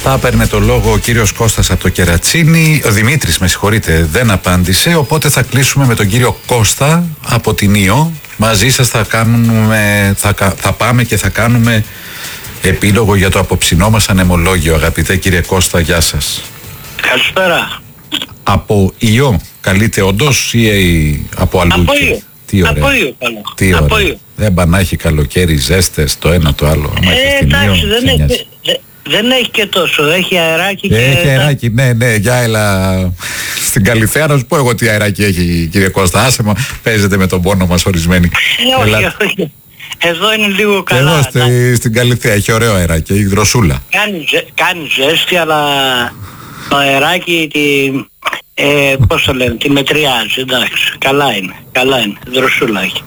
Θα έπαιρνε το λόγο ο κύριος Κώστας από το Κερατσίνι. Ο Δημήτρης, με συγχωρείτε, δεν απάντησε. Οπότε θα κλείσουμε με τον κύριο Κώστα από την Ήο. Μαζί σας θα πάμε και θα κάνουμε επίλογο για το απόψινό μας ανεμολόγιο. Αγαπητέ κύριε Κώστα, γεια σας. Καλησπέρα. Από Ήο καλείτε όντως ή από αλλού? Από Ήο. Τι ωραία. Από Ήο, καλό. Τι ωραία. Από Ήο. Δεν πανάχει καλοκαίρι, ζέστες, το ένα το άλλο. Εντάξει, δεν έχει και τόσο. Έχει αεράκι και... Έχει αεράκι, ναι, για έλα στην Καλυθέα να σου πω εγώ τι αεράκι έχει, κύριε Κώστα. Άσε μα, παίζετε με τον πόνο μας ορισμένοι. Όχι. Εδώ είναι λίγο καλά. Εδώ στην Καλυθέα έχει ωραίο αεράκι, έχει δροσούλα. Κάνει ζέστη, αλλά το αεράκι πώς το λένε, τη μετριάζει, εντάξει. Καλά είναι, δροσούλα έχει.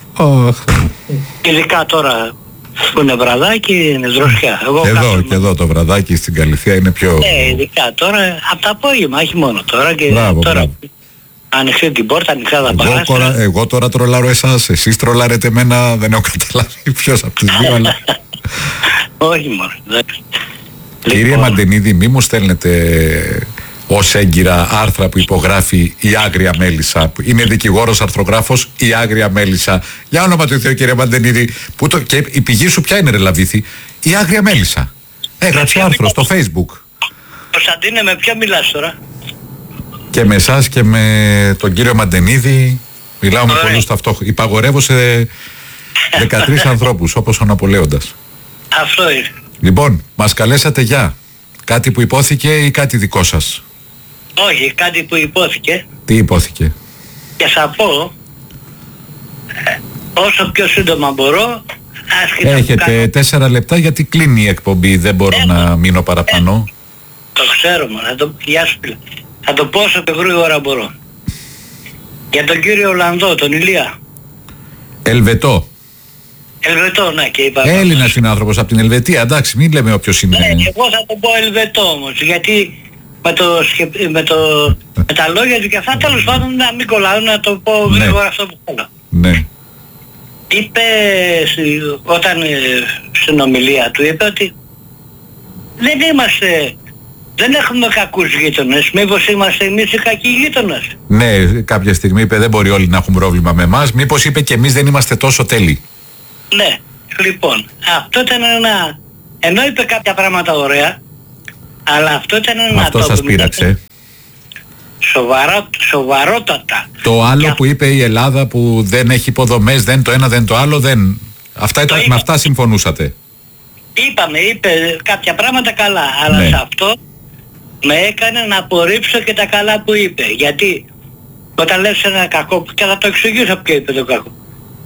Ειδικά τώρα που είναι βραδάκι, είναι δροσιά. Εδώ το βραδάκι στην Καλυθέα είναι πιο... Ναι, ειδικά τώρα, από το απόγευμα, όχι μόνο τώρα. Και τώρα άνοιξε την πόρτα, ανοιχτά τα παράθυρα. Εγώ τώρα τρολάρω εσάς, εσείς τρολάρετε εμένα, δεν έχω καταλάβει ποιος από τους δύο, αλλά... Όχι μόνο, εντάξει. Κύριε Μαντενίδη, μη μου στέλνετε ως έγκυρα άρθρα που υπογράφει η Άγρια Μέλισσα. Είναι δικηγόρος αρθρογράφος η Άγρια Μέλισσα. Για όνομα του Θεού, κύριε Μαντενίδη, και η πηγή σου ποια είναι, ρε Λαβίθη? Η Άγρια Μέλισσα. Έγραψε άρθρο στο Facebook. Κωνσταντίνε, με ποια μιλάς τώρα? Και με εσάς και με τον κύριο Μαντενίδη μιλάω με πολλούς ταυτόχρονα. Υπαγορεύω σε 13 ανθρώπους, όπως ο Ναπολέοντας. Αυτό είναι. Λοιπόν, μας καλέσατε για κάτι που υπόθηκε ή κάτι δικό σας? Όχι, κάτι που υπόθηκε. Τι υπόθηκε? Και θα πω όσο πιο σύντομα μπορώ. Έχετε 4 λεπτά γιατί κλείνει η εκπομπή, δεν μπορώ να μείνω παραπάνω. Το ξέρω, θα το πω όσο πιο γρήγορα μπορώ. Για τον κύριο Ολλανδό, τον Ηλία. Ελβετό, ναι, και είπα. Έλληνας είναι άνθρωπος από την Ελβετία, εντάξει, μην λέμε όποιος είναι. Ναι, εγώ θα το πω Ελβετό όμως, γιατί με τα λόγια του και αυτά, τέλος πάντων να μην κολλάω, να το πω γρήγορα αυτό που θέλω. Ναι. Είπε, όταν στην ομιλία του είπε ότι δεν έχουμε κακούς γείτονες, μήπως είμαστε εμείς οι κακοί γείτονες? Ναι, κάποια στιγμή είπε δεν μπορεί όλοι να έχουν πρόβλημα με εμάς, μήπως είπε και εμείς δεν είμαστε τόσο τέλειοι. Ναι, λοιπόν, αυτό ήταν ενώ είπε κάποια πράγματα ωραία, αλλά αυτό ήταν ένα αυτό σας πείραξε. Σοβαρότατα. Το άλλο που είπε η Ελλάδα που δεν έχει υποδομές, δεν το ένα δεν το άλλο, δεν... με αυτά συμφωνούσατε? Είπε κάποια πράγματα καλά, αλλά σε αυτό με έκανε να απορρίψω και τα καλά που είπε. Γιατί όταν λες ένα κακό, και θα το εξηγήσω ποιο είπε το κακό,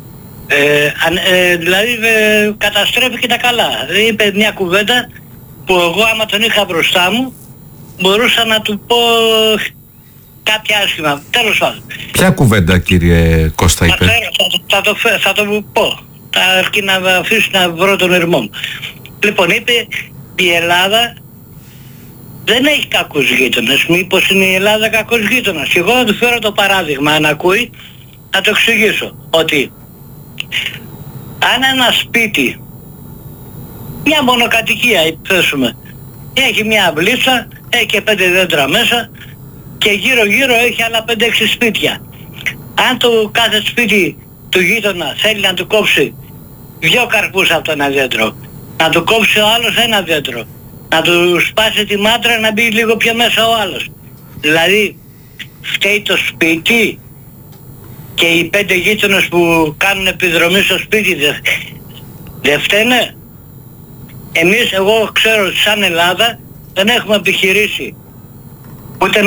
δηλαδή καταστρέφει και τα καλά. Είπε μια κουβέντα που εγώ άμα τον είχα μπροστά μου μπορούσα να του πω κάποια άσχημα. Τέλος πάντων. Ποια κουβέντα, κύριε Κώστα, είπε? Θα το πω. Αρκεί να αφήσει να βρω τον ερμό μου. Λοιπόν, είπε η Ελλάδα δεν έχει κακούς γείτονες. Μήπως είναι η Ελλάδα κακός γείτονας? Εγώ θα του φέρω το παράδειγμα, αν ακούει, να το εξηγήσω. Ότι αν ένα σπίτι, μια μονοκατοικία θέσουμε, έχει μια αυλίτσα, έχει και 5 δέντρα μέσα και γύρω γύρω έχει άλλα 5-6 σπίτια. Αν το κάθε σπίτι του γείτονα θέλει να του κόψει 2 καρπούς από το ένα δέντρο, να του κόψει ο άλλος ένα δέντρο, να του σπάσει τη μάτρα να μπει λίγο πιο μέσα ο άλλος. Δηλαδή φταίει το σπίτι και οι 5 γείτονες που κάνουν επιδρομή στο σπίτι δεν φταίνε? Εγώ ξέρω ότι σαν Ελλάδα δεν έχουμε επιχειρήσει ούτε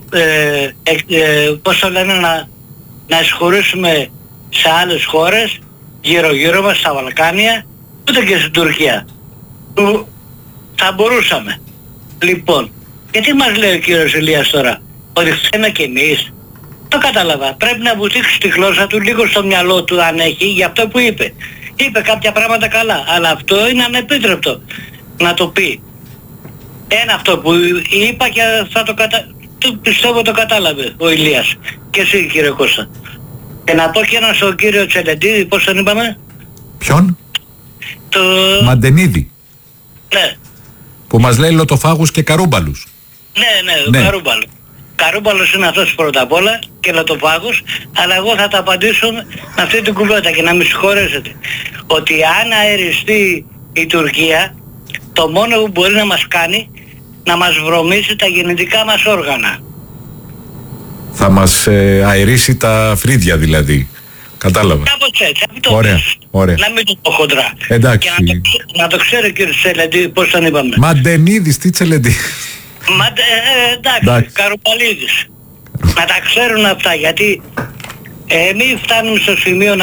να εισχωρήσουμε σε άλλες χώρες γύρω γύρω μας, στα Βαλκάνια, ούτε και στην Τουρκία, που θα μπορούσαμε. Λοιπόν, γιατί μας λέει ο κύριος Ηλίας τώρα ότι φταίμε κι εμείς? Το κατάλαβα. Πρέπει να βουτήξει τη γλώσσα του λίγο στο μυαλό του, αν έχει, για αυτό που είπε. Είπε κάποια πράγματα καλά, αλλά αυτό είναι ανεπίτρεπτο να το πει. Ένα αυτό που είπα και πιστεύω το κατάλαβε ο Ηλίας. Και εσύ, κύριε Κώστα. Και να πω και ένα στον κύριο Τσελεντίδη, πώς τον είπαμε? Ποιον? Μαντενίδη. Ναι. Που μας λέει λοτοφάγους και καρούμπαλους. Ναι, καρούμπαλο. Καρούμπαλος είναι αυτός πρώτα απ' όλα και λοτοφάγος, αλλά εγώ θα τα απαντήσω με αυτή την κουβέντα και να με συγχωρέσετε. Ότι αν αεριστεί η Τουρκία, το μόνο που μπορεί να μας κάνει, να μας βρωμίσει τα γεννητικά μας όργανα. Θα μας αερίσει τα φρύδια δηλαδή. Κατάλαβα. Κάπως έτσι. Ωραία. Να μην το πω χοντρά. Εντάξει. Και να το ξέρει ο κύριος Τσελεντή, πώς τον είπαμε. Μαντενίδης, τι Τσελεντή. Εντάξει, Καρουπαλίδης. Να τα ξέρουν αυτά, γιατί εμείς φτάνουμε στο σημείο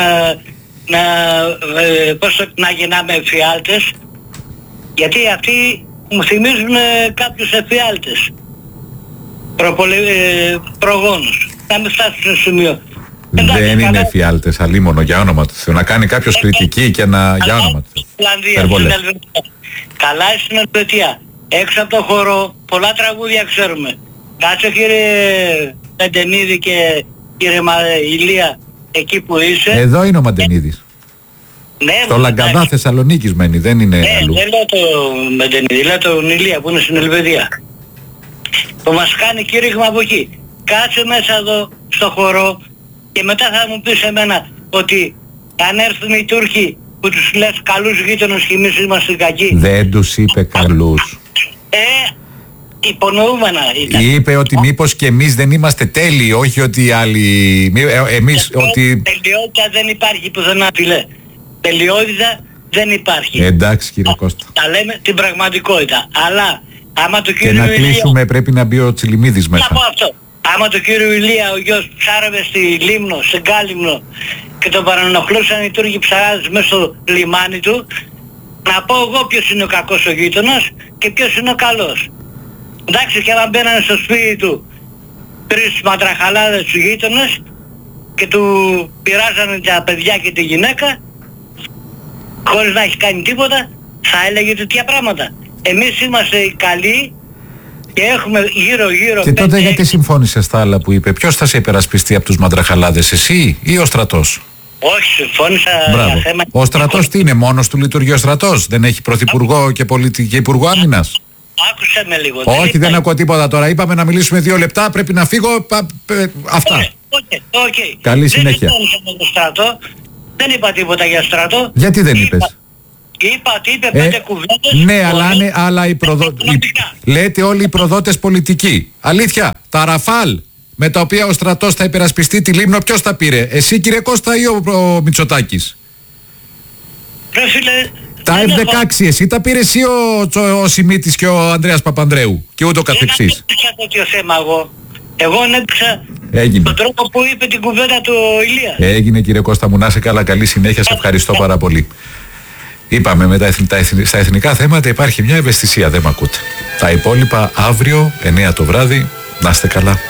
να γίναμε εφιάλτες, γιατί αυτοί μου θυμίζουν κάποιους εφιάλτες προγόνους. Να μην φτάσουν στο σημείο. Δεν είναι εφιάλτες, αλίμονο, για όνομα του Θεού. Να κάνει κάποιος κριτική και να... για όνομα του Θεού. Καλά στην Ελβετία. Έξω από το χώρο, πολλά τραγούδια ξέρουμε. Κάτσε κύριε Μαντενίδη και κύριε Ηλία, εκεί που είσαι. Εδώ είναι ο Μαντενίδης. Ναι, στο Λαγκαδά Θεσσαλονίκης μένει, δεν είναι αλλού. Δεν λέω το Μαντενίδη, λέω τον Ηλία που είναι στην Ελβετία. Που μας κάνει κήρυγμα από εκεί. Κάτσε μέσα εδώ στο χώρο και μετά θα μου πεις εμένα ότι αν έρθουν οι Τούρκοι που τους λες καλούς γείτονες και εμείς είμαστε κακοί. Δεν τους είπε καλούς. Υπονοούμενα ήταν. Είπε ότι μήπως και εμείς δεν είμαστε τέλειοι, όχι ότι οι άλλοι... Εμείς ότι... Τελειότητα δεν υπάρχει πουθενά, φίλε. Τελειότητα δεν υπάρχει. Εντάξει κύριε Κώστα. Τα λέμε την πραγματικότητα. Αλλά άμα το κύριο και να Ηλία... κλείσουμε πρέπει να μπει ο Τσιλιμίδης μέσα. Να πω αυτό. Άμα το κύριο Ηλία ο γιος ψάρευε στη Λίμνο, σε Κάλυμνο και τον παρανοχλούσαν οι Τούρκοι ψαράδες μέσα στο λιμάνι του, να πω εγώ ποιος είναι ο κακός ο γείτονας και ποιος είναι ο καλός. Εντάξει, και άμα μπαίνανε στο σπίτι του 3 μαντραχαλάδες του γείτονες και του πειράζανε τα παιδιά και τη γυναίκα χωρίς να έχει κάνει τίποτα, θα έλεγε τέτοια πράγματα. Εμείς είμαστε οι καλοί και έχουμε γύρω-γύρω... Και τότε γιατί συμφώνησες στα άλλα που είπε? Ποιος θα σε υπερασπιστεί από τους μαντραχαλάδες, εσύ ή ο στρατός? Όχι, συμφώνησα για θέμα... Ο στρατός τι είναι, μόνος του λειτουργεί ο στρατός? Δεν έχει πρωθυπουργό και υπουργό άμυνας? Άκουσε με λίγο. Όχι, δεν ακούω τίποτα τώρα. Είπαμε να μιλήσουμε 2 λεπτά, πρέπει να φύγω. Αυτά. Okay. Καλή συνέχεια. Δεν συμφώνησα με το στρατό. Δεν είπα τίποτα για στρατό. Γιατί δεν είπες? Είπα ότι είπε 5 κουβέντες. Ναι, αλλά λέτε όλοι οι προδότες πολιτικοί. Αλήθεια, τα Ραφάλ με τα οποία ο στρατός θα υπερασπιστεί τη Λίμνο, ποιος τα πήρε? Εσύ κύριε Κώστα ή ο Μητσοτάκης? Τα F-16 εσύ τα πήρε ή ο Σιμίτης και ο Ανδρέας Παπανδρέου και ούτω καθεξής? Δεν έπαιξα τέτοιο θέμα εγώ. Εγώ έπαιξα τον τρόπο που είπε την κουβέντα του Ηλία. Έγινε κύριε Κώστα μου, να είσαι καλά, καλή συνέχεια, σε ευχαριστώ πάρα πολύ. Είπαμε με στα εθνικά θέματα υπάρχει μια ευαισθησία, δεν μ' ακούτε. Τα υπόλοιπα αύριο 9 το βράδυ, να είστε καλά.